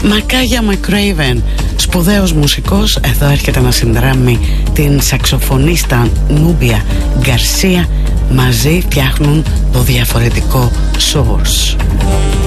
Μακάγια McRaven, σπουδαίος μουσικός, εδώ έρχεται να συνδράμει την σαξοφωνίστα Νούμπια Γκαρσία. Μαζί φτιάχνουν το διαφορετικό Source.